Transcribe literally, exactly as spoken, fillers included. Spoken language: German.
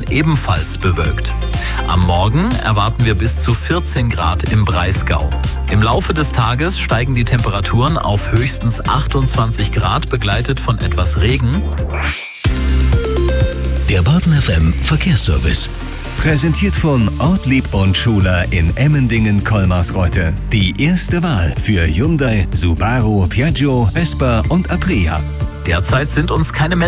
sind ebenfalls bewölkt. Am Morgen erwarten wir bis zu vierzehn Grad im Breisgau. Im Laufe des Tages steigen die Temperaturen auf höchstens achtundzwanzig Grad, begleitet von etwas Regen. Der Baden F M Verkehrsservice. Präsentiert von Ortlieb und Schuler in Emmendingen-Kolmarsreuth. Die erste Wahl für Hyundai, Subaru, Piaggio, Vespa und Aprilia. Derzeit sind uns keine Meldungen